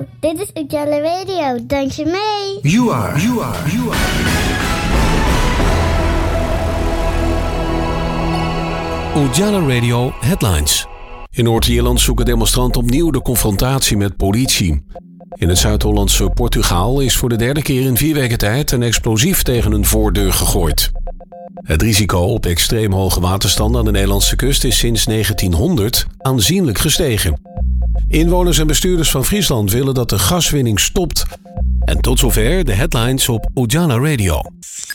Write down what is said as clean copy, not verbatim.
Hallo, dit is Ujala Radio. Dank je mee. You are. Ujala Radio Headlines. In Noord-Ierland zoeken demonstranten opnieuw de confrontatie met politie. In het Zuid-Hollandse Portugal is voor de derde keer in 4 weken tijd een explosief tegen een voordeur gegooid. Het risico op extreem hoge waterstanden aan de Nederlandse kust is sinds 1900 aanzienlijk gestegen. Inwoners en bestuurders van Friesland willen dat de gaswinning stopt. En tot zover de headlines op Ujala Radio.